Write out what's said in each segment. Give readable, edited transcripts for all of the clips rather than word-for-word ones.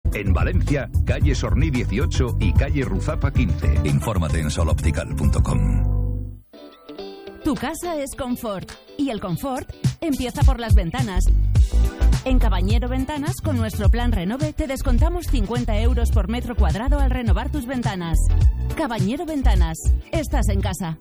En Valencia, calle Sorní 18 y calle Ruzapa 15. Infórmate en soloptical.com. Tu casa es confort y el confort empieza por las ventanas. En Cabañero Ventanas, con nuestro plan Renove, te descontamos 50 euros por metro cuadrado al renovar tus ventanas. Cabañero Ventanas, estás en casa.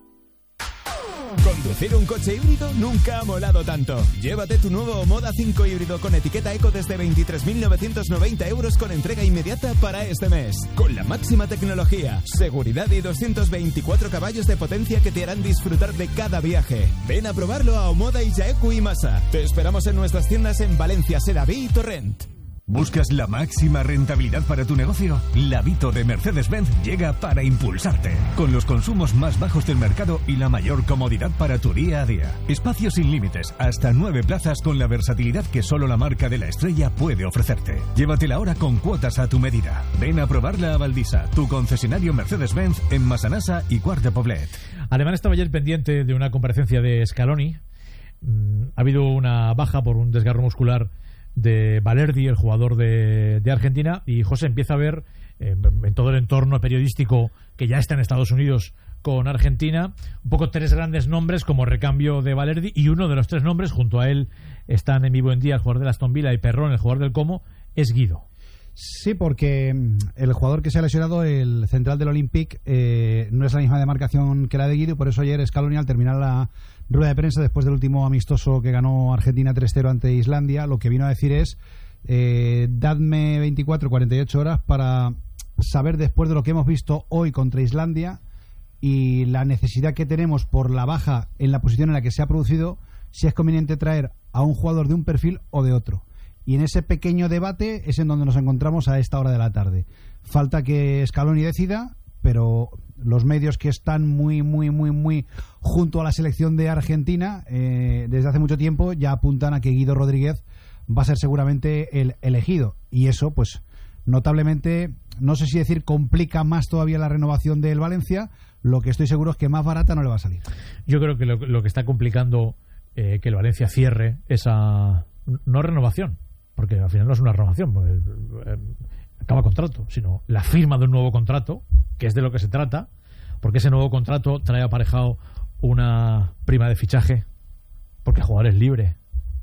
Conducir un coche híbrido nunca ha molado tanto. Llévate tu nuevo Moda 5 híbrido con etiqueta eco desde 23.990 euros con entrega inmediata para este mes. Con la máxima tecnología, seguridad y 224 caballos de potencia que te harán disfrutar de cada viaje. Ven a probarlo a Omoda, Illaecu y Masa. Te esperamos en nuestras tiendas en Valencia, Sedaví y Torrent. ¿Buscas la máxima rentabilidad para tu negocio? La Vito de Mercedes-Benz llega para impulsarte, con los consumos más bajos del mercado y la mayor comodidad para tu día a día. Espacios sin límites, hasta 9 plazas con la versatilidad que solo la marca de la estrella puede ofrecerte. Llévatela ahora con cuotas a tu medida. Ven a probarla a Valdisa, tu concesionario Mercedes-Benz en Massanassa y Quart de Poblet. Además, estaba ayer pendiente de una comparecencia de Scaloni. Ha habido una baja por un desgarro muscular de Valerdi, el jugador de Argentina, y José empieza a ver en todo el entorno periodístico que ya está en Estados Unidos con Argentina, un poco 3 grandes nombres como recambio de Valerdi, y uno de los 3 nombres, junto a él están en vivo en día el jugador de Aston Villa y Perrón, el jugador del Como, es Guido. Sí, porque el jugador que se ha lesionado, el central del Olympique, no es la misma demarcación que la de Guido, y por eso ayer Scaloni, al terminar la rueda de prensa después del último amistoso que ganó Argentina 3-0 ante Islandia, lo que vino a decir es: dadme 24, 48 horas para saber, después de lo que hemos visto hoy contra Islandia y la necesidad que tenemos por la baja en la posición en la que se ha producido, si es conveniente traer a un jugador de un perfil o de otro. Y en ese pequeño debate es en donde nos encontramos a esta hora de la tarde. Falta que Scaloni decida, pero los medios que están muy junto a la selección de Argentina desde hace mucho tiempo ya apuntan a que Guido Rodríguez va a ser seguramente el elegido, y eso pues notablemente, no sé si decir complica más todavía la renovación del Valencia. Lo que estoy seguro es que más barata no le va a salir. Yo creo que lo que está complicando que el Valencia cierre esa no renovación, porque al final no es una renovación, acaba contrato, sino la firma de un nuevo contrato, que es de lo que se trata, porque ese nuevo contrato trae aparejado una prima de fichaje, porque el jugador es libre.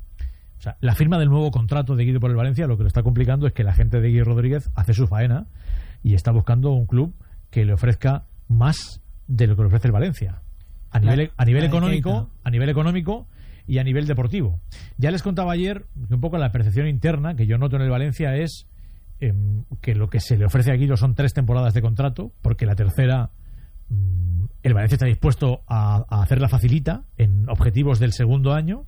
O sea, la firma del nuevo contrato de Guido por el Valencia, lo que lo está complicando es que la gente de Guido Rodríguez hace su faena y está buscando un club que le ofrezca más de lo que le ofrece el Valencia a nivel económico y a nivel deportivo. Ya les contaba ayer que un poco la percepción interna que yo noto en el Valencia es que lo que se le ofrece a Guido son 3 temporadas de contrato, porque la tercera el Valencia está dispuesto a hacerla facilita en objetivos del segundo año,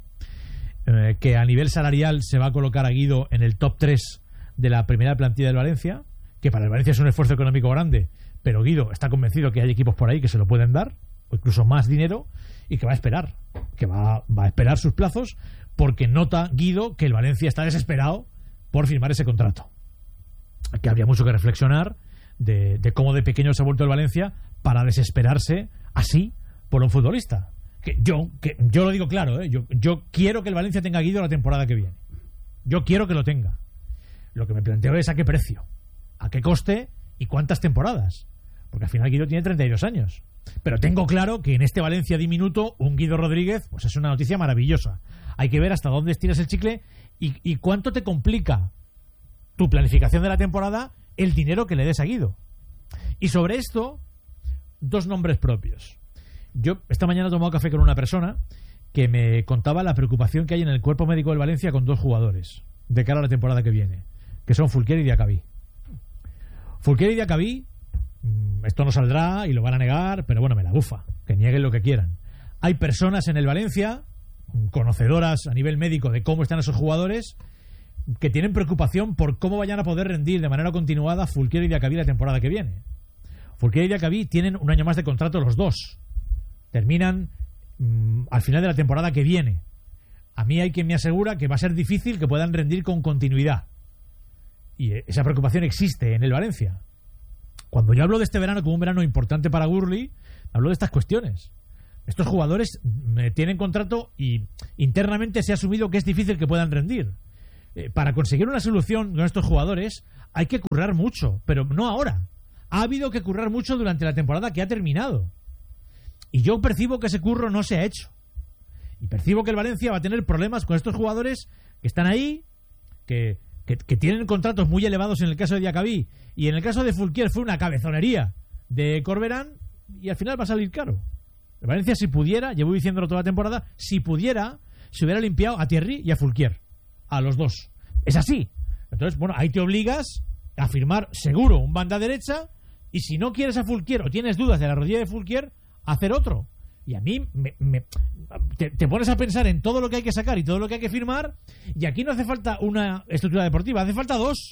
que a nivel salarial se va a colocar a Guido en el top 3 de la primera plantilla del Valencia, que para el Valencia es un esfuerzo económico grande, pero Guido está convencido que hay equipos por ahí que se lo pueden dar, o incluso más dinero, y que va a esperar, va a esperar sus plazos, porque nota Guido que el Valencia está desesperado por firmar ese contrato. Que habría mucho que reflexionar de cómo de pequeño se ha vuelto el Valencia para desesperarse así por un futbolista. Que yo lo digo claro, yo quiero que el Valencia tenga a Guido la temporada que viene. Yo quiero que lo tenga. Lo que me planteo es a qué precio, a qué coste y cuántas temporadas. Porque al final Guido tiene 32 años. Pero tengo claro que en este Valencia diminuto, un Guido Rodríguez, pues es una noticia maravillosa. Hay que ver hasta dónde estiras el chicle y cuánto te complica tu planificación de la temporada el dinero que le des a Guido. Y sobre esto, 2 nombres propios. Yo esta mañana he tomado café con una persona que me contaba la preocupación que hay en el cuerpo médico del Valencia con 2 jugadores de cara a la temporada que viene, que son Fulquier y Diacabí. Fulquier y Diacabí, esto no saldrá y lo van a negar, pero bueno, me la bufa, que nieguen lo que quieran. Hay personas en el Valencia, conocedoras a nivel médico de cómo están esos jugadores, que tienen preocupación por cómo vayan a poder rendir de manera continuada Fulquier y Diacabí la temporada que viene. Fulquier y Diacabí tienen un año más de contrato los dos. Terminan al final de la temporada que viene. A mí hay quien me asegura que va a ser difícil que puedan rendir con continuidad. Y esa preocupación existe en el Valencia. Cuando yo hablo de este verano como un verano importante para Gurley, hablo de estas cuestiones. Estos jugadores tienen contrato y internamente se ha asumido que es difícil que puedan rendir. Para conseguir una solución con estos jugadores hay que currar mucho, pero no ahora. Ha habido que currar mucho durante la temporada que ha terminado. Y yo percibo que ese curro no se ha hecho. Y percibo que el Valencia va a tener problemas con estos jugadores que están ahí, que tienen contratos muy elevados en el caso de Diacabí, y en el caso de Fulquier fue una cabezonería de Corberán, y al final va a salir caro. El Valencia, si pudiera, llevo diciéndolo toda la temporada, si pudiera, se hubiera limpiado a Thierry y a Fulquier, a los dos. Es así. Entonces, bueno, ahí te obligas a firmar seguro un banda derecha, y si no quieres a Fulquier o tienes dudas de la rodilla de Fulquier, hacer otro. Y a mí te pones a pensar en todo lo que hay que sacar y todo lo que hay que firmar, y aquí no hace falta una estructura deportiva, hace falta dos.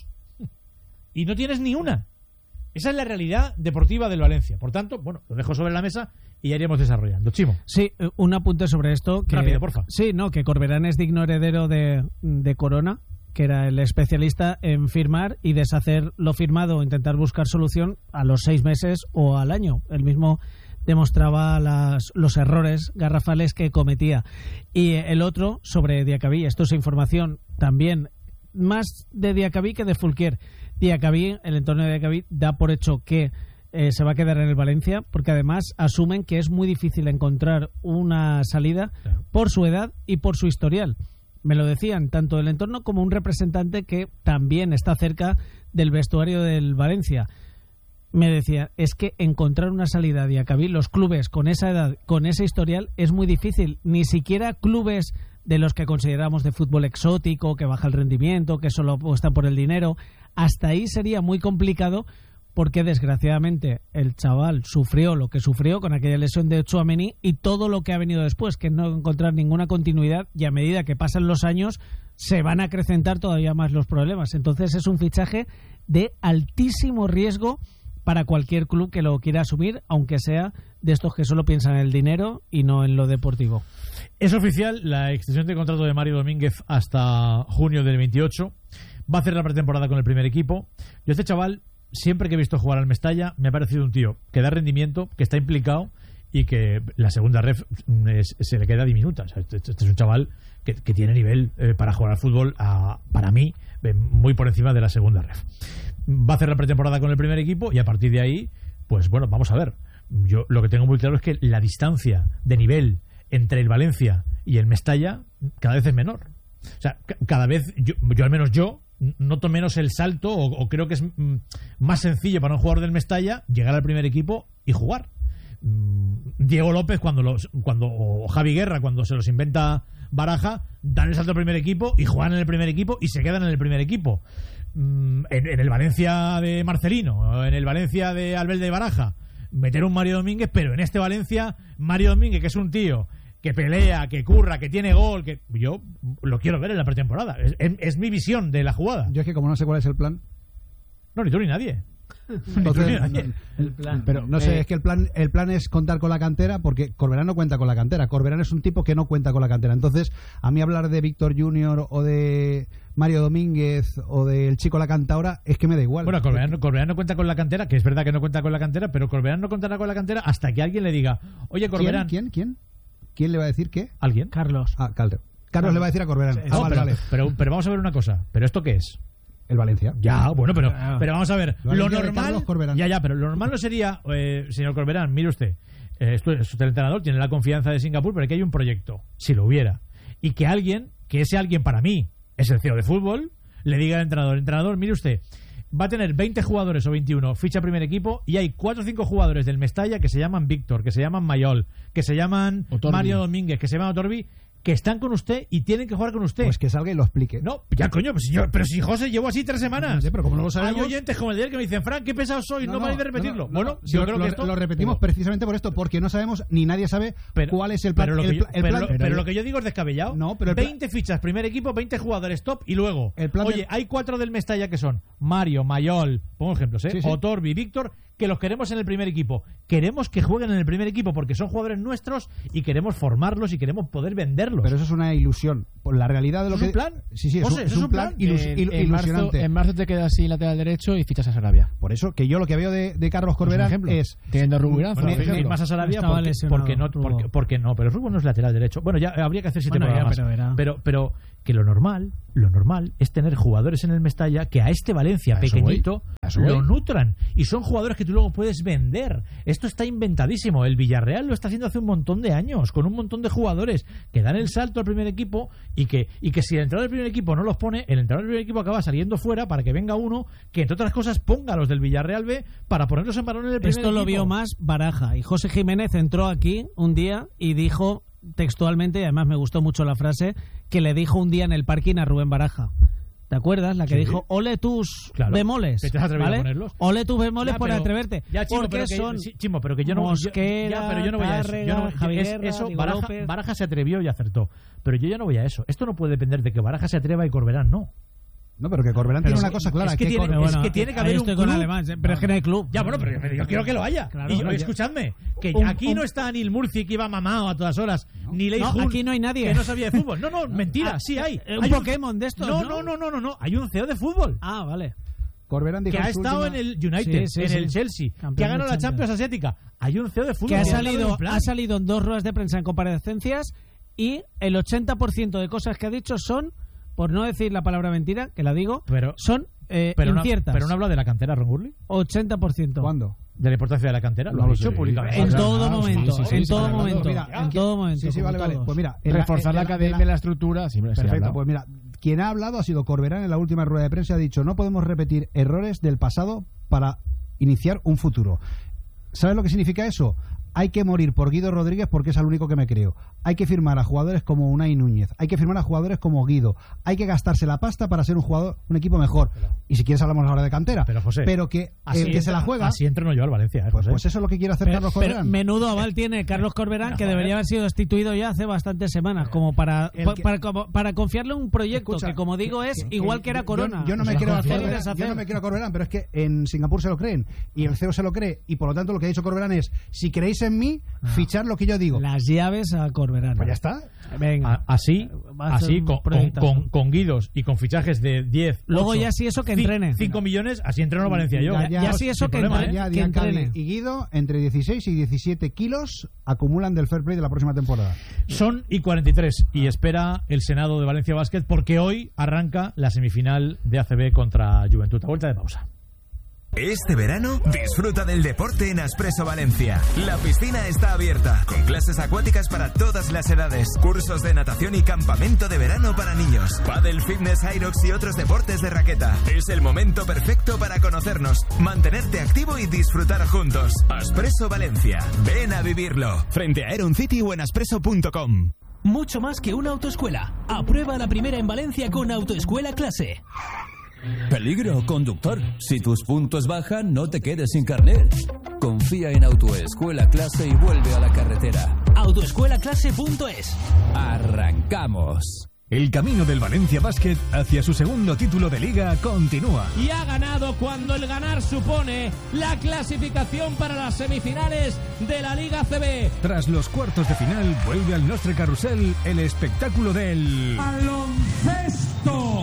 Y no tienes ni una. Esa es la realidad deportiva del Valencia. Por tanto, bueno, lo dejo sobre la mesa y ya iremos desarrollando. Chimo. Sí, un apunte sobre esto. Rápido, porfa. Sí, no, que Corberán es digno heredero de Corona, que era el especialista en firmar y deshacer lo firmado o intentar buscar solución a los 6 meses o al año. Él mismo demostraba los errores garrafales que cometía. Y el otro, sobre Diacabí, esto es información también más de Diacabí que de Fulquier. Diacabí, el entorno de Diacabí, da por hecho que se va a quedar en el Valencia, porque además asumen que es muy difícil encontrar una salida por su edad y por su historial. Me lo decían tanto el entorno como un representante que también está cerca del vestuario del Valencia. Me decía, es que encontrar una salida a Diacabí, los clubes con esa edad, con ese historial, es muy difícil. Ni siquiera clubes de los que consideramos de fútbol exótico, que baja el rendimiento, que solo apuestan por el dinero, hasta ahí sería muy complicado, porque desgraciadamente el chaval sufrió lo que sufrió con aquella lesión de Tchouaméni y todo lo que ha venido después, que no encontrar ninguna continuidad, y a medida que pasan los años se van a acrecentar todavía más los problemas. Entonces es un fichaje de altísimo riesgo para cualquier club que lo quiera asumir, aunque sea de estos que solo piensan en el dinero y no en lo deportivo. Es oficial la extensión de contrato de Mario Domínguez hasta junio del 28. Va a hacer la pretemporada con el primer equipo. Yo este chaval, siempre que he visto jugar al Mestalla, me ha parecido un tío que da rendimiento, que está implicado y que la segunda ref se le queda diminuta. O sea, este es un chaval que tiene nivel para jugar al fútbol, para mí, muy por encima de la segunda ref. Va a hacer la pretemporada con el primer equipo y a partir de ahí, pues bueno, vamos a ver. Yo lo que tengo muy claro es que la distancia de nivel entre el Valencia y el Mestalla cada vez es menor. O sea, cada vez, yo al menos noto menos el salto, o creo que es más sencillo para un jugador del Mestalla llegar al primer equipo y jugar. Diego López o Javi Guerra, cuando se los inventa Baraja, dan el salto al primer equipo y juegan en el primer equipo y se quedan en el primer equipo. En el Valencia de Marcelino, en el Valencia de Albel de Baraja, meter un Mario Domínguez, pero en este Valencia, Mario Domínguez, que es un tío que pelea, que curra, que tiene gol, que yo lo quiero ver en la pretemporada. Es mi visión de la jugada. Yo es que como no sé cuál es el plan. No, ni tú ni nadie. Entonces, el plan. Pero no sé, es que el plan es contar con la cantera, porque Corberán no cuenta con la cantera. Corberán es un tipo que no cuenta con la cantera. Entonces, a mí hablar de Víctor Junior o de Mario Domínguez o del chico La Cantaora es que me da igual. Bueno, Corberán no cuenta con la cantera, que es verdad que no cuenta con la cantera, pero Corberán no contará con la cantera hasta que alguien le diga, oye, Corberán. ¿Quién le va a decir qué? ¿Alguien? Carlos. Carlos le va a decir a Corberán. Sí, vale. Pero vamos a ver una cosa. ¿Pero esto qué es? El Valencia. Ya, bueno, pero vamos a ver. Lo normal. Pero lo normal no sería, señor Corberán, mire usted, esto es el entrenador, tiene la confianza de Singapur, pero aquí hay un proyecto, si lo hubiera. Y que ese alguien para mí es el CEO de fútbol, le diga al entrenador, mire usted, va a tener 20 jugadores o 21, ficha primer equipo, y hay 4 o 5 jugadores del Mestalla que se llaman Víctor, que se llaman Mayol, que se llaman Otorbi. Mario Domínguez, que se llaman Otorbi, que están con usted y tienen que jugar con usted. Pues que salga y lo explique. No, ya coño, pero si José llevo así 3 semanas. No sé, pero como no lo sabemos. Hay oyentes como el de él que me dicen, Frank, qué pesado soy, no vais a repetirlo. Bueno, yo creo que lo repetimos precisamente por esto, porque no sabemos, ni nadie sabe cuál es el plan. Pero lo que yo digo es descabellado. No, pero 20 fichas, primer equipo, 20 jugadores top, y luego, hay 4 del Mestalla que son Mario, Mayol, pongo ejemplos, sí. Otorbi, Víctor, que los queremos en el primer equipo. Queremos que jueguen en el primer equipo porque son jugadores nuestros y queremos formarlos y queremos poder venderlos. Pero eso es una ilusión. Por la realidad de lo ¿Es que... un plan? Sí, sí, José, es un plan ilusionante. En marzo te quedas sin lateral derecho y fichas a Sarabia. Por eso, que yo lo que veo de Carlos Corberán es... Teniendo a Rubén más a Sarabia porque no, pero Rubén no es lateral derecho. Bueno, ya habría que hacer 7 programas. Pero que lo normal es tener jugadores en el Mestalla que a este Valencia pequeñito lo nutran, y son jugadores que tú luego puedes vender. Esto está inventadísimo. El Villarreal lo está haciendo hace un montón de años con un montón de jugadores que dan el salto al primer equipo y que si el entrenador del primer equipo no los pone, el entrenador del primer equipo acaba saliendo fuera para que venga uno que, entre otras cosas, ponga a los del Villarreal B para ponerlos en balón en el primer equipo. Esto lo vio más Baraja, y José Jiménez entró aquí un día y dijo textualmente, y además me gustó mucho la frase, que le dijo un día en el parking a Rubén Baraja. ¿Te acuerdas? La que dijo, ole tus bemoles. ¿Te has atrevido a ponerlos? Ole tus bemoles por atreverte. Ya, Chimo, porque pero que yo no... Mosquera, pero yo no voy a eso. Eso Baraja se atrevió y acertó. Pero yo ya no voy a eso. Esto no puede depender de que Baraja se atreva y Corberán no. No, pero que Corberán tiene una cosa clara. Es que tiene que haber un club. Con Alemán, pero es que no hay club. Ya, bueno, pero yo quiero que lo haya. Claro, y escuchadme, que aquí no está ni el Murci, que iba mamado a todas horas, ni Lei Jun, aquí no hay nadie que no sabía de fútbol. No, mentira, sí hay. Un Pokémon de estos, No. Hay un CEO de fútbol. Ah, vale. Corberán dijo que ha estado en el United, en el Chelsea, que ha ganado la Champions Asiática. Hay un CEO de fútbol. Que ha salido en 2 ruedas de prensa en comparecencias, y el 80% de cosas que ha dicho son, por no decir la palabra mentira, que la digo, son inciertas. ¿Pero no habla de la cantera, Ron Gurley? 80%. ¿Cuándo? De la importancia de la cantera. Lo ha dicho públicamente. En todo momento. En todo momento. Sí, vale. Pues mira, reforzar la academia, la estructura. Perfecto, pues mira, quien ha hablado ha sido Corberán. En la última rueda de prensa ha dicho: no podemos repetir errores del pasado para iniciar un futuro. ¿Sabes lo que significa eso? Hay que morir por Guido Rodríguez porque es al único que me creo. Hay que firmar a jugadores como Unai Núñez. Hay que firmar a jugadores como Guido. Hay que gastarse la pasta para ser un equipo mejor. Y si quieres hablamos ahora de cantera. Pero José, que el que se la juega... Así entreno yo al Valencia, José. Pues eso es lo que quiere hacer Carlos Corberán. Menudo aval tiene Carlos Corberán, que debería haber sido destituido ya hace bastantes semanas, como para confiarle un proyecto que, como digo, es igual que era Corona. Yo no me quiero a Corberán, pero es que en Singapur se lo creen y el CEO se lo cree, y por lo tanto lo que ha dicho Corberán es: si creéis en mí, fichar lo que yo digo. Las llaves a Corberán. Pues ya está. Venga. Así con guidos y con fichajes de 10. Luego 8, ya sí eso que entrene. 5 millones, así entreno Valencia yo. Ya sí eso que entrene. Y Guido, entre 16 y 17 kilos acumulan del fair play de la próxima temporada. Son y 43. Y espera el Senado de Valencia Basket, porque hoy arranca la semifinal de ACB contra Juventud. A vuelta de pausa. Este verano, disfruta del deporte en Aspresso Valencia. La piscina está abierta, con clases acuáticas para todas las edades, cursos de natación y campamento de verano para niños, pádel, fitness, aerox y otros deportes de raqueta. Es el momento perfecto para conocernos, mantenerte activo y disfrutar juntos. Aspresso Valencia, ven a vivirlo. Frente a Aeron City o en aspresso.com. Mucho más que una autoescuela. Aprueba la primera en Valencia con Autoescuela Clase. Peligro, conductor. Si tus puntos bajan, no te quedes sin carnet. Confía en Autoescuela Clase y vuelve a la carretera. Autoescuelaclase.es. Arrancamos. El camino del Valencia Basket hacia su segundo título de Liga continúa. Y ha ganado cuando el ganar supone la clasificación para las semifinales de la Liga ACB. Tras los cuartos de final, vuelve al Nostre Carrusel el espectáculo del baloncesto.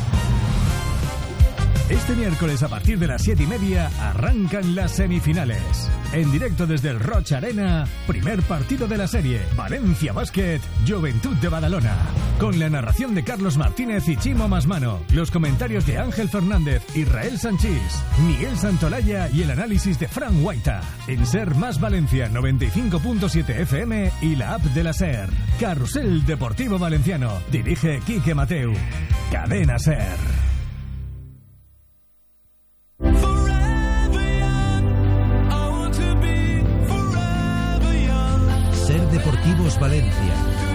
Este miércoles a partir de las 7:30 arrancan las semifinales. En directo desde el Roig Arena, primer partido de la serie, Valencia Basket, Juventud de Badalona. Con la narración de Carlos Martínez y Chimo Masmano, los comentarios de Ángel Fernández, Israel Sanchís, Miguel Santolaya y el análisis de Fran Guaita. En Ser Más Valencia 95.7 FM y la app de la Ser. Carrusel Deportivo Valenciano. Dirige Quique Mateu. Cadena Ser. Ser Deportivos Valencia.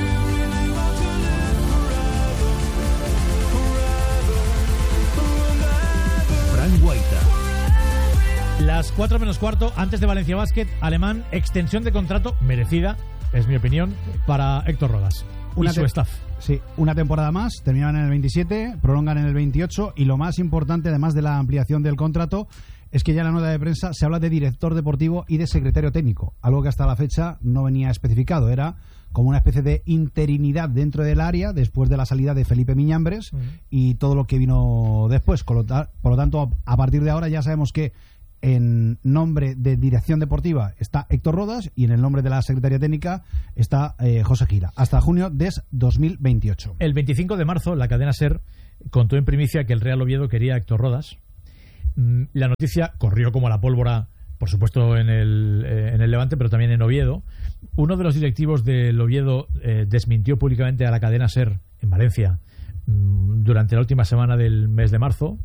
Fran Guaita. Las 4 menos cuarto, antes de Valencia Basket, Alemán, extensión de contrato merecida, es mi opinión, para Héctor Rodas. y su staff. Sí, una temporada más, terminaban en el 27, prolongan en el 28 y lo más importante, además de la ampliación del contrato, es que ya en la nota de prensa se habla de director deportivo y de secretario técnico, algo que hasta la fecha no venía especificado, era como una especie de interinidad dentro del área después de la salida de Felipe Miñambres y todo lo que vino después. Por lo tanto, a partir de ahora ya sabemos que en nombre de dirección deportiva está Héctor Rodas y en el nombre de la secretaria técnica está José Gila, hasta junio de 2028. El 25 de marzo la cadena SER contó en primicia que el Real Oviedo quería a Héctor Rodas. La noticia corrió como la pólvora, por supuesto en el Levante, pero también en Oviedo. Uno de los directivos del Oviedo desmintió públicamente a la cadena SER en Valencia durante la última semana del mes de marzo.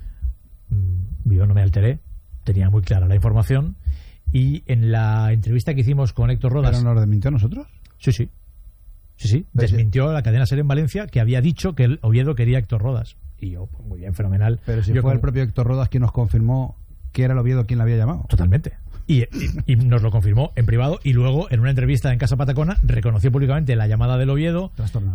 Yo no me alteré, tenía muy clara la información, y en la entrevista que hicimos con Héctor Rodas... ¿Pero nos desmintió a nosotros? Sí. Desmintió a la cadena SER en Valencia que había dicho que el Oviedo quería a Héctor Rodas. Y yo, pues muy bien, fenomenal. Pero si fue el propio Héctor Rodas quien nos confirmó que era el Oviedo quien le había llamado. Totalmente. Y nos lo confirmó en privado, y luego en una entrevista en Casa Patacona reconoció públicamente la llamada del Oviedo.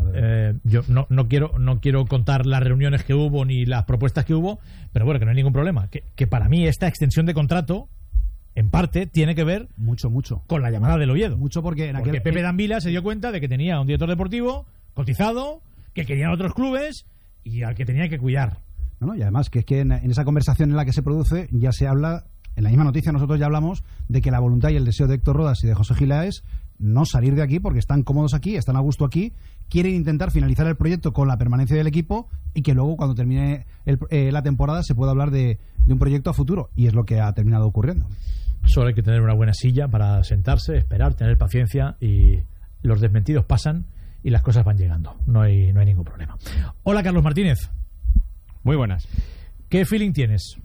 Yo no quiero contar las reuniones que hubo ni las propuestas que hubo, pero bueno, que no hay ningún problema. Que para mí esta extensión de contrato, en parte, tiene que ver mucho con la llamada del Oviedo. Mucho porque Pepe Danvila se dio cuenta de que tenía un director deportivo cotizado, que querían otros clubes y al que tenía que cuidar. Y además que es que en esa conversación en la que se produce ya se habla, en la misma noticia nosotros ya hablamos de que la voluntad y el deseo de Héctor Rodas y de José Gila es no salir de aquí porque están cómodos aquí, están a gusto aquí, quieren intentar finalizar el proyecto con la permanencia del equipo y que luego cuando termine la temporada se pueda hablar de un proyecto a futuro, y es lo que ha terminado ocurriendo. Solo hay que tener una buena silla para sentarse, esperar, tener paciencia, y los desmentidos pasan y las cosas van llegando. No hay ningún problema. Hola, Carlos Martínez. Muy buenas. ¿Qué feeling tienes?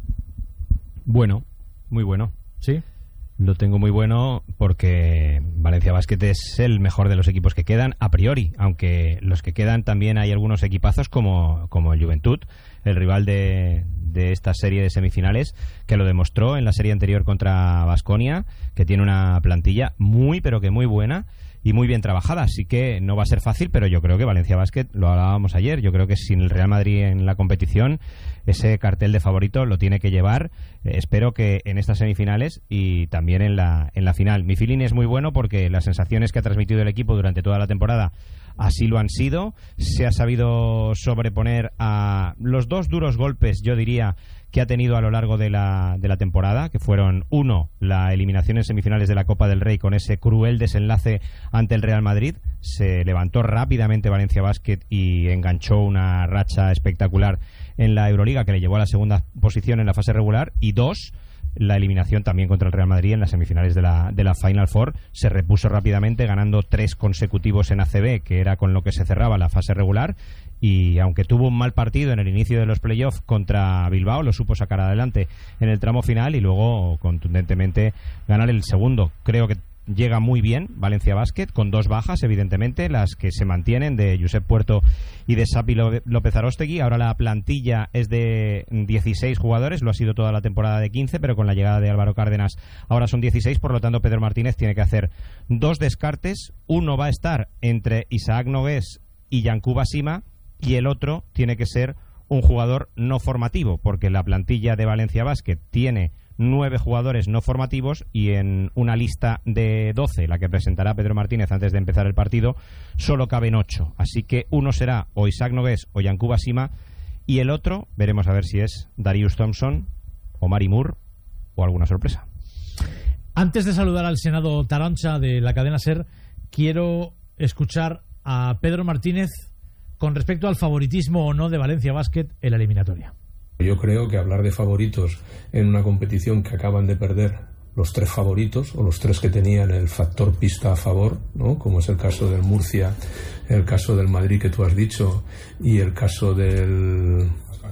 Bueno, muy bueno. ¿Sí? Lo tengo muy bueno porque Valencia Basket es el mejor de los equipos que quedan a priori, aunque los que quedan también hay algunos equipazos como el Juventud, el rival de esta serie de semifinales, que lo demostró en la serie anterior contra Baskonia, que tiene una plantilla muy pero que muy buena y muy bien trabajada, así que no va a ser fácil, pero yo creo que Valencia Basket, lo hablábamos ayer, yo creo que sin el Real Madrid en la competición, ese cartel de favorito lo tiene que llevar, espero que en estas semifinales y también en la final. Mi feeling es muy bueno porque las sensaciones que ha transmitido el equipo durante toda la temporada así lo han sido, se ha sabido sobreponer a los dos duros golpes, yo diría, que ha tenido a lo largo de la temporada, que fueron, uno, la eliminación en semifinales de la Copa del Rey con ese cruel desenlace ante el Real Madrid. Se levantó rápidamente Valencia Basket y enganchó una racha espectacular en la Euroliga que le llevó a la segunda posición en la fase regular. Y dos, la eliminación también contra el Real Madrid en las semifinales de la Final Four. Se repuso rápidamente ganando 3 consecutivos en ACB, que era con lo que se cerraba la fase regular, y aunque tuvo un mal partido en el inicio de los playoffs contra Bilbao, lo supo sacar adelante en el tramo final y luego contundentemente ganar el segundo. Creo que llega muy bien Valencia Basket, con 2 bajas, evidentemente, las que se mantienen, de Josep Puerto y de Sapi López Aróstegui. Ahora la plantilla es de 16 jugadores, lo ha sido toda la temporada de 15, pero con la llegada de Álvaro Cárdenas ahora son 16, por lo tanto Pedro Martínez tiene que hacer 2 descartes. Uno va a estar entre Isaac Nogués y Yankuba Sima, y el otro tiene que ser un jugador no formativo, porque la plantilla de Valencia Basket tiene 9 jugadores no formativos y en una lista de 12, la que presentará Pedro Martínez antes de empezar el partido, solo caben 8. Así que uno será o Isaac Nogués o Yankuba Sima, y el otro veremos a ver si es Darius Thompson o Mari Moore o alguna sorpresa. Antes de saludar al Senado Taroncha de la cadena SER, quiero escuchar a Pedro Martínez con respecto al favoritismo o no de Valencia Basket en la eliminatoria. Yo creo que hablar de favoritos en una competición que acaban de perder los 3 favoritos, o los 3 que tenían el factor pista a favor, ¿no?, como es el caso del Murcia, el caso del Madrid que tú has dicho y el caso del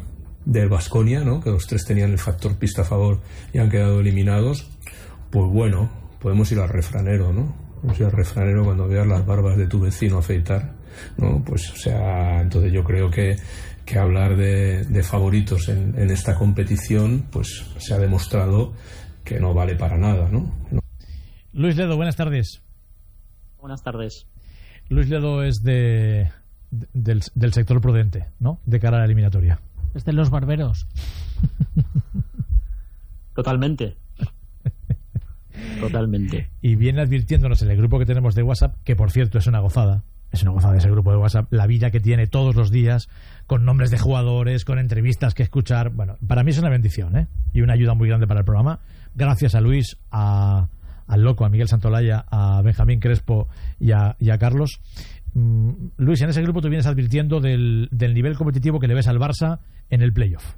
Baskonia, ¿no?, que los 3 tenían el factor pista a favor y han quedado eliminados, pues bueno, podemos ir al refranero, ¿no? Podemos ir al refranero cuando veas las barbas de tu vecino afeitar, ¿no? Pues, o sea, entonces yo creo que hablar de favoritos en esta competición, pues se ha demostrado que no vale para nada, ¿no? Luis Ledo, buenas tardes. Buenas tardes. Luis Ledo es del sector prudente, ¿no? De cara a la eliminatoria. Es de los barberos. Totalmente. Totalmente. Y viene advirtiéndonos en el grupo que tenemos de WhatsApp, que por cierto es una gozada ese grupo de WhatsApp, la vida que tiene todos los días, con nombres de jugadores, con entrevistas que escuchar. Bueno, para mí es una bendición, ¿eh? Y una ayuda muy grande para el programa. Gracias a Luis, al Loco, a Miguel Santolaya, a Benjamín Crespo y a Carlos. Luis, en ese grupo tú vienes advirtiendo del nivel competitivo que le ves al Barça en el playoff.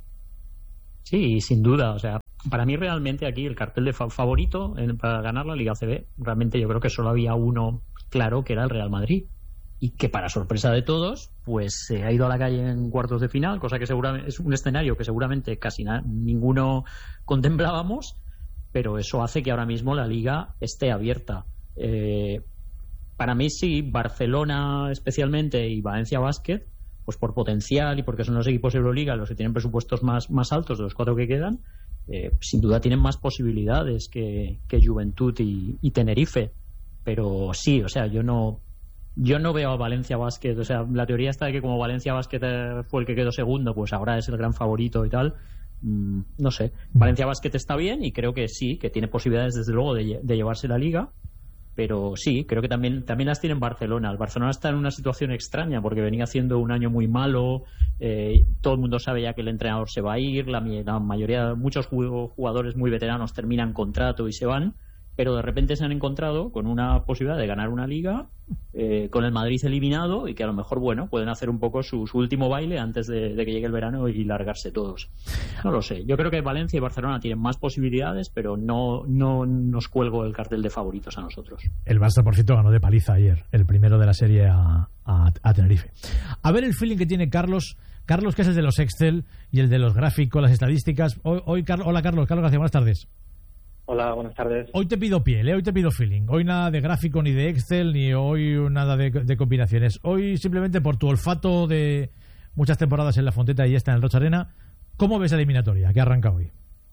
Sí, sin duda. O sea, para mí realmente aquí el cartel de favorito para ganar la Liga ACB, realmente yo creo que solo había uno claro, que era el Real Madrid, y que para sorpresa de todos pues se ha ido a la calle en cuartos de final, cosa que seguramente es un escenario que seguramente casi ninguno contemplábamos, pero eso hace que ahora mismo la Liga esté abierta. Para mí sí, Barcelona especialmente y Valencia Basket, pues por potencial y porque son los equipos Euroliga los que tienen presupuestos más altos de los 4 que quedan, sin duda tienen más posibilidades que Juventud y Tenerife. Pero sí, o sea, yo no veo a Valencia Basket, o sea, la teoría está de que como Valencia Basket fue el que quedó segundo, pues ahora es el gran favorito y tal. No sé, Valencia Basket está bien y creo que sí, que tiene posibilidades desde luego de llevarse la Liga, pero sí, creo que también las tiene en Barcelona. El Barcelona está en una situación extraña porque venía haciendo un año muy malo, todo el mundo sabe ya que el entrenador se va a ir, la mayoría, muchos jugadores muy veteranos terminan contrato y se van, pero de repente se han encontrado con una posibilidad de ganar una Liga, con el Madrid eliminado, y que a lo mejor, bueno, pueden hacer un poco su último baile antes de que llegue el verano y largarse todos. No lo sé, yo creo que Valencia y Barcelona tienen más posibilidades, pero no nos cuelgo el cartel de favoritos a nosotros. El Barça, por cierto, ganó de paliza ayer, el primero de la serie a Tenerife. A ver el feeling que tiene Carlos, que es el de los Excel y el de los gráficos, las estadísticas. Hola Carlos García, buenas tardes. Hola, buenas tardes. Hoy te pido piel, hoy te pido feeling. Hoy nada de gráfico ni de Excel, ni hoy nada de combinaciones. Hoy simplemente por tu olfato de muchas temporadas en La Fonteta y esta en el Rocha Arena, ¿cómo ves la eliminatoria que arranca hoy?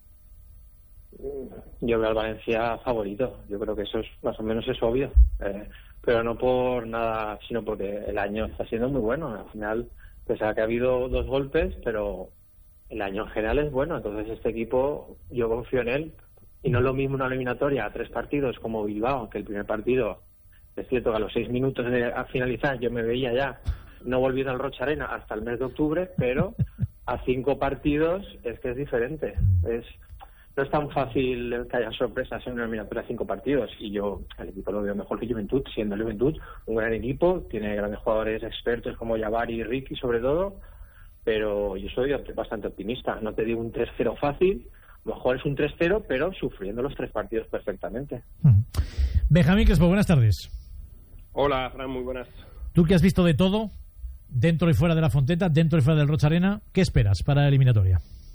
Yo veo al Valencia favorito. Yo creo que eso es más o menos es obvio. Pero no por nada, sino porque el año está siendo muy bueno. Al final, pese a que ha habido 2 golpes, pero el año en general es bueno. Entonces este equipo, yo confío en él. Y no es lo mismo una eliminatoria a 3 partidos como Bilbao, que el primer partido, es cierto que a los 6 minutos de finalizar yo me veía ya no volviendo al Rocha Arena hasta el mes de octubre, pero a 5 partidos es que es diferente. No es tan fácil que haya sorpresas en una eliminatoria a 5 partidos, y yo el equipo lo veo mejor que Juventud, siendo el Juventud un gran equipo, tiene grandes jugadores expertos como Jabari y Ricky sobre todo, pero yo soy bastante optimista. No te digo un 3-0 fácil, a lo mejor es un 3-0, pero sufriendo los 3 partidos perfectamente. Benjamín Crespo, buenas tardes. Hola, Fran, muy buenas. Tú que has visto de todo, dentro y fuera de La Fonteta, dentro y fuera del Rocha Arena, ¿qué esperas para la eliminatoria?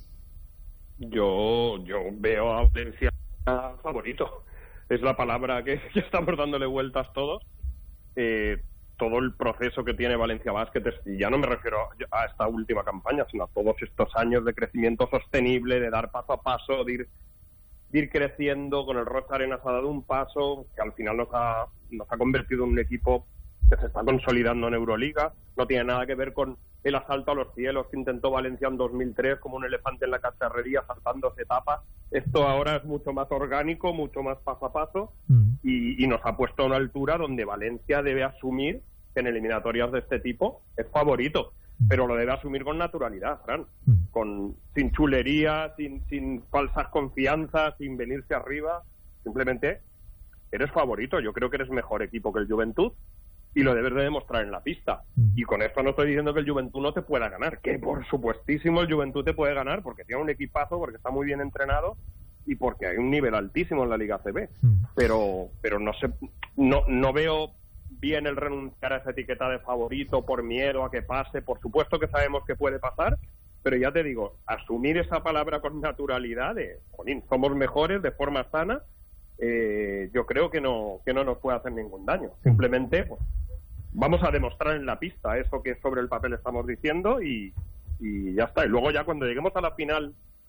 Yo veo a Valencia favorito. Es la palabra que estamos dándole vueltas todos. Todo el proceso que tiene Valencia Basket, y ya no me refiero a esta última campaña, sino a todos estos años de crecimiento sostenible, de dar paso a paso, de ir creciendo. Con el Rocha Arena se ha dado un paso que al final nos ha convertido en un equipo que se está consolidando en Euroliga. No tiene nada que ver con el asalto a los cielos que intentó Valencia en 2003 como un elefante en la cacharrería saltándose etapas. Esto ahora es mucho más orgánico, mucho más paso a paso, y nos ha puesto a una altura donde Valencia debe asumir que en eliminatorias de este tipo es favorito, pero lo debe asumir con naturalidad, Fran, sin chulería, sin falsas confianzas, sin venirse arriba. Simplemente eres favorito. Yo creo que eres mejor equipo que el Juventud y lo debes de demostrar en la pista. Y con esto no estoy diciendo que el Juventud no te pueda ganar, que por supuestísimo el Juventud te puede ganar porque tiene un equipazo, porque está muy bien entrenado y porque hay un nivel altísimo en la Liga ACB. Pero no sé, no veo bien el renunciar a esa etiqueta de favorito por miedo a que pase. Por supuesto que sabemos que puede pasar, pero ya te digo, asumir esa palabra con naturalidad de, jolín, somos mejores de forma sana, yo creo que no nos puede hacer ningún daño. Simplemente pues, vamos a demostrar en la pista eso que sobre el papel estamos diciendo y ya está. Y luego ya cuando lleguemos a la final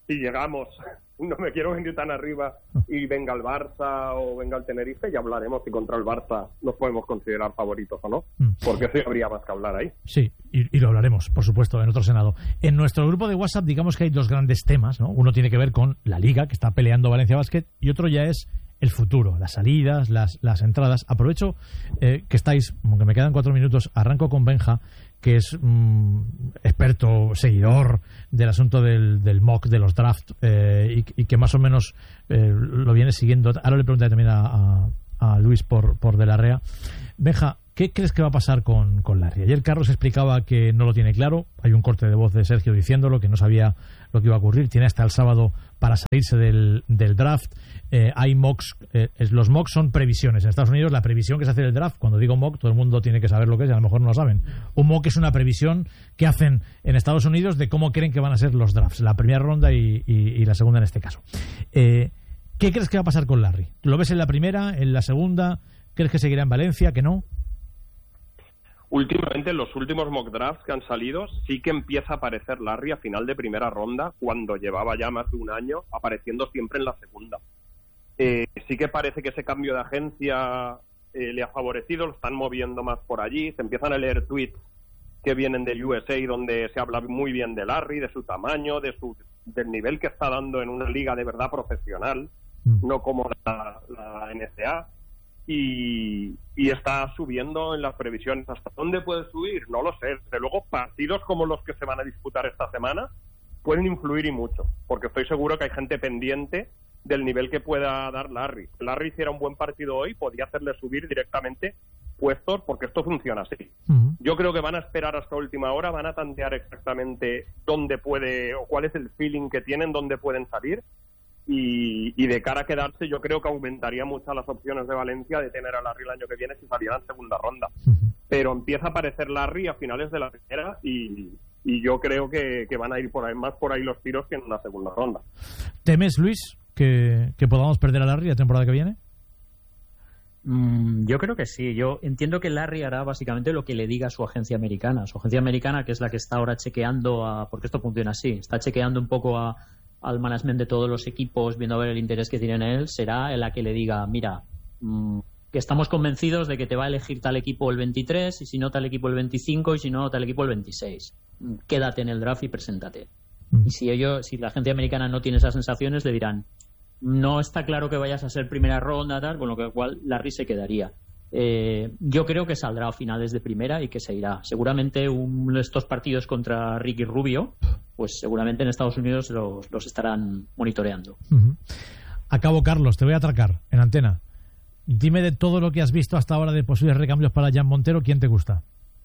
si llegamos, no me quiero venir tan arriba y venga el Barça o venga el Tenerife, ya hablaremos si contra el Barça nos podemos considerar favoritos o no, porque eso habría más que hablar ahí. Sí, y lo hablaremos, por supuesto, en otro Senado. En nuestro grupo de WhatsApp, digamos que hay dos grandes temas, ¿no? Uno tiene que ver con la Liga, que está peleando Valencia Basket, y otro ya es el futuro, las salidas, las entradas. Aprovecho que estáis, aunque me quedan 4 minutos, arranco con Benja, que es experto, seguidor del asunto del mock, de los drafts, y que más o menos lo viene siguiendo. Ahora le preguntaré también a Luis por De la Rea. Benja, ¿qué crees que va a pasar con Larry? Ayer Carlos explicaba que no lo tiene claro. Hay un corte de voz de Sergio diciéndolo, que no sabía lo que iba a ocurrir. Tiene hasta el sábado para salirse del draft. Hay mocks. Los mocks son previsiones. En Estados Unidos, la previsión que se hace del draft, cuando digo mock, todo el mundo tiene que saber lo que es, y a lo mejor no lo saben. Un mock es una previsión que hacen en Estados Unidos de cómo creen que van a ser los drafts, la primera ronda y la segunda en este caso. ¿Qué crees que va a pasar con Larry? ¿Lo ves en la primera, en la segunda? ¿Crees que seguirá en Valencia, que no? Últimamente, en los últimos mock drafts que han salido, sí que empieza a aparecer Larry a final de primera ronda, cuando llevaba ya más de un año apareciendo siempre en la segunda. Sí que parece que ese cambio de agencia le ha favorecido, lo están moviendo más por allí, se empiezan a leer tweets que vienen del USA donde se habla muy bien de Larry, de su tamaño, del nivel que está dando en una liga de verdad profesional, no como la NCAA. Y está subiendo en las previsiones. ¿Hasta dónde puede subir? No lo sé. Desde luego, partidos como los que se van a disputar esta semana pueden influir y mucho, porque estoy seguro que hay gente pendiente del nivel que pueda dar Larry. Larry hiciera un buen partido hoy, podía hacerle subir directamente puestos, porque esto funciona así. Yo creo que van a esperar hasta última hora, van a tantear exactamente dónde puede, o cuál es el feeling que tienen, dónde pueden salir. Y de cara a quedarse, yo creo que aumentaría mucho las opciones de Valencia de tener a Larry el año que viene si saliera en segunda ronda. Pero empieza a aparecer Larry a finales de la primera y yo creo que van a ir por ahí los tiros que en la segunda ronda. ¿Temes, Luis, que podamos perder a Larry la temporada que viene? Yo creo que sí. Yo entiendo que Larry hará básicamente lo que le diga su agencia americana. Su agencia americana, que es la que está ahora chequeando, porque esto funciona así, está chequeando un poco al management de todos los equipos, viendo a ver el interés que tienen en él, será la que le diga, mira, que estamos convencidos de que te va a elegir tal equipo el 23, y si no tal equipo el 25, y si no tal equipo el 26. Quédate en el draft y preséntate. Y si la agencia americana no tiene esas sensaciones, le dirán, no está claro que vayas a ser primera ronda, tal, con lo cual Larry se quedaría. Yo creo que saldrá a finales de primera y que se irá. Seguramente estos partidos contra Ricky Rubio, pues seguramente en Estados Unidos los estarán monitoreando. Acabo, Carlos, te voy a atracar en antena. Dime, de todo lo que has visto hasta ahora de posibles recambios para Jan Montero, ¿quién te gusta?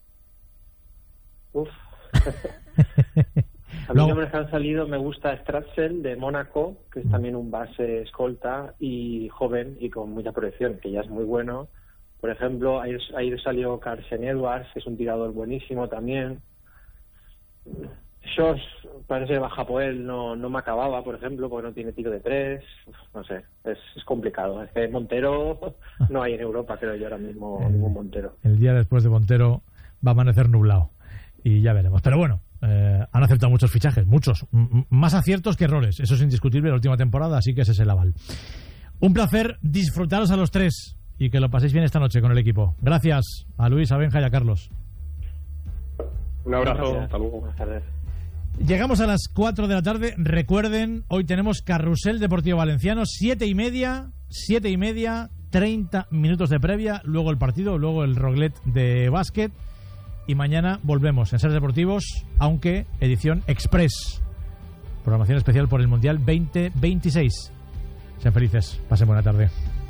A mí nombres que han salido, me gusta Stratzel de Mónaco, que es también un base escolta y joven y con mucha proyección, que ya es muy bueno. Por ejemplo, ahí salió Carson Edwards, que es un tirador buenísimo también. Shores, parece que baja por él, no me acababa, por ejemplo, porque no tiene tiro de 3. No sé, es complicado. Es que Montero no hay en Europa, creo yo, ahora mismo ningún Montero. El día después de Montero va a amanecer nublado y ya veremos. Pero bueno, han aceptado muchos fichajes, muchos. Más aciertos que errores, eso es indiscutible, la última temporada, así que ese es el aval. Un placer disfrutaros a los tres y que lo paséis bien esta noche con el equipo. Gracias a Luis, a Benja y a Carlos. Un abrazo, hasta luego. Buenas tardes. Llegamos a las 4 de la tarde. Recuerden, hoy tenemos Carrusel Deportivo Valenciano, 7:30, 30 minutos de previa, luego el partido, luego el Roglet de básquet, y mañana volvemos en Ser Deportivos, aunque edición express, programación especial por el Mundial 2026. Sean felices, pasen buena tarde.